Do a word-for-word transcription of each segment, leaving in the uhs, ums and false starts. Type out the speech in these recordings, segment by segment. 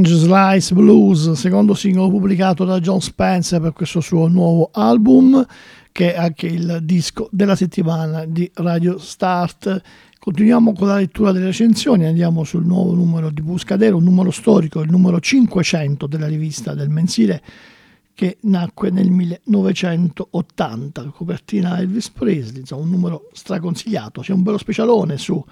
Strange Slice Blues, secondo singolo pubblicato da Jon Spencer per questo suo nuovo album, che è anche il disco della settimana di Radio Start. Continuiamo con la lettura delle recensioni, andiamo sul nuovo numero di Buscadero, un numero storico, il numero cinquecento della rivista del mensile, che nacque nel millenovecentottanta, copertina Elvis Presley, insomma un numero straconsigliato. C'è un bello specialone su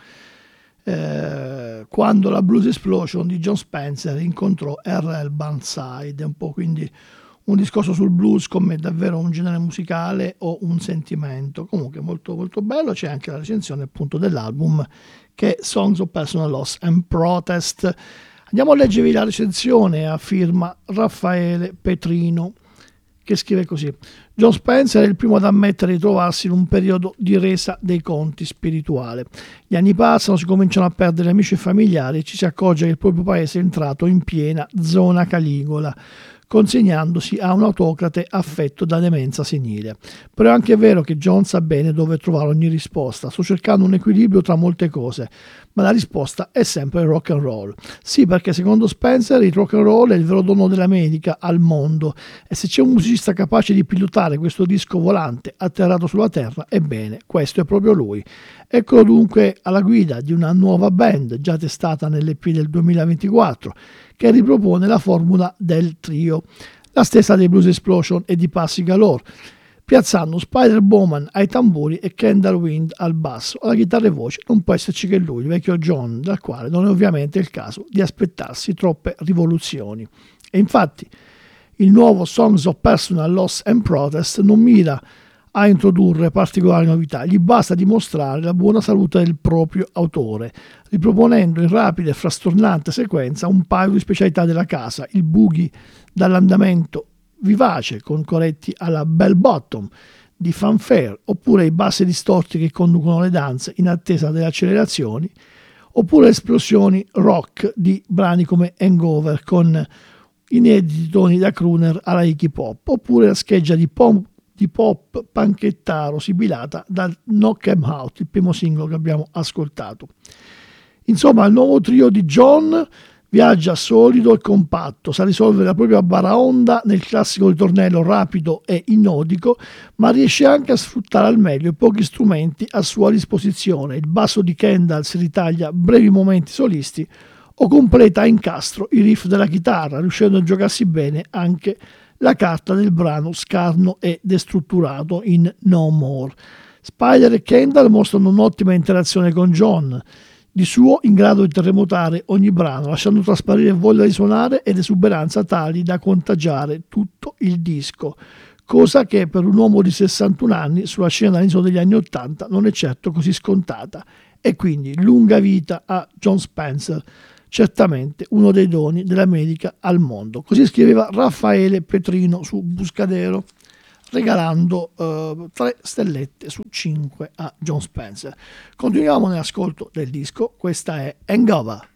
eh, quando la Blues Explosion di Jon Spencer incontrò R L Burnside, è un po' quindi un discorso sul blues come davvero un genere musicale o un sentimento. Comunque molto molto bello. C'è anche la recensione appunto dell'album, che è Songs of Personal Loss and Protest. Andiamo a leggervi la recensione a firma Raffaele Petrino, che scrive così: Jon Spencer è il primo ad ammettere di trovarsi in un periodo di resa dei conti spirituale. Gli anni passano, si cominciano a perdere amici e familiari e ci si accorge che il proprio paese è entrato in piena zona Caligola, consegnandosi a un autocrate affetto da demenza senile. Però è anche vero che Jon sa bene dove trovare ogni risposta. Sto cercando un equilibrio tra molte cose, ma la risposta è sempre il rock and roll. Sì, perché secondo Spencer il rock and roll è il vero dono dell'America al mondo, e se c'è un musicista capace di pilotare questo disco volante atterrato sulla terra, ebbene, questo è proprio lui. Eccolo dunque alla guida di una nuova band già testata nell'E P del duemilaventiquattro, che ripropone la formula del trio, la stessa dei Blues Explosion e di Passy Galore, piazzando Spider Bowman ai tamburi e Kendall Wind al basso. Alla chitarra e voce non può esserci che lui, il vecchio Jon, dal quale non è ovviamente il caso di aspettarsi troppe rivoluzioni. E infatti il nuovo Songs of Personal Loss and Protest non mira a introdurre particolari novità, gli basta dimostrare la buona salute del proprio autore, riproponendo in rapida e frastornante sequenza un paio di specialità della casa: il boogie dall'andamento vivace con corretti alla bell bottom di Fanfare, oppure i bassi distorti che conducono le danze in attesa delle accelerazioni, oppure le esplosioni rock di brani come Hangover con inediti toni da crooner alla Iggy Pop, oppure la scheggia di pop di pop panchettaro sibilata dal Knock 'Em Out, il primo singolo che abbiamo ascoltato. Insomma, il nuovo trio di Jon viaggia solido e compatto, sa risolvere la propria baraonda nel classico ritornello rapido e innodico, ma riesce anche a sfruttare al meglio i pochi strumenti a sua disposizione. Il basso di Kendall si ritaglia brevi momenti solisti o completa a incastro i riff della chitarra, riuscendo a giocarsi bene anche la carta del brano scarno e destrutturato in No More. Spider e Kendall mostrano un'ottima interazione con Jon, di suo in grado di terremotare ogni brano, lasciando trasparire voglia di suonare ed esuberanza tali da contagiare tutto il disco, cosa che per un uomo di sessantuno anni sulla scena all'inizio degli anni ottanta non è certo così scontata. E quindi lunga vita a Jon Spencer, certamente uno dei doni dell'America al mondo. Così scriveva Raffaele Petrino su Buscadero, regalando uh, tre stellette su cinque a Jon Spencer. Continuiamo nell'ascolto del disco. Questa è Hangover.